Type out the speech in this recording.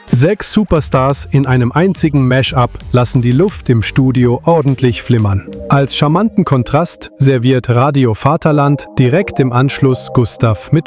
6 Superstars in einem einzigen Mash-up lassen die Luft im Studio ordentlich flimmern. Als charmanten Kontrast serviert Radio Vaterland direkt im Anschluss Gustav mit